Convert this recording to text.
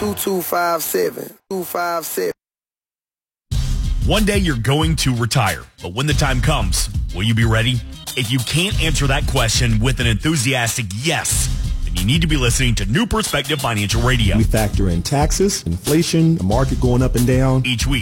2257. 257. One day you're going to retire, but when the time comes, will you be ready? If you can't answer that question with an enthusiastic yes, then you need to be listening to New Perspective Financial Radio. We factor in taxes, inflation, the market going up and down. Each week,